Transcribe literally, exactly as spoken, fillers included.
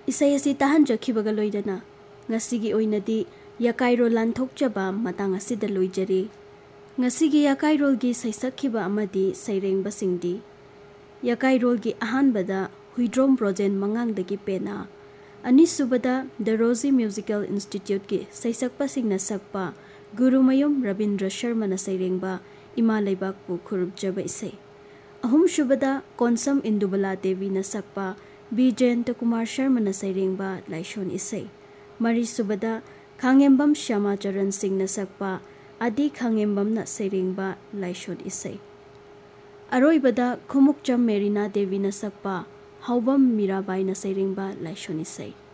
isai asi tahanjखिबगा लोइदना ngasiगी oinadi yakairol lanthokjaba matang asida loijari ngasiगी yakairol gi saisakhiba amadi sairengba singdi yakairol gi ahanbada huidrom projen mangangdagi pena anisubada the Rosie Musical Institute gi saisakpa singna sakpa Gurumayum Rabindra Sharma na sairengba ima leibak pu khurubjaba isai ahum shubada Konsam Indubala Devi na sakpa Bijayanta Kumar Sharma na sairengba laishon isai mari subada Khangembam Shama Charan Singh na sakpa Adi Khangembam na sairengba laishon isai aroibada Khumukcham Merina Devi na sakpa Haubam Mirabai na sairengba laishon isai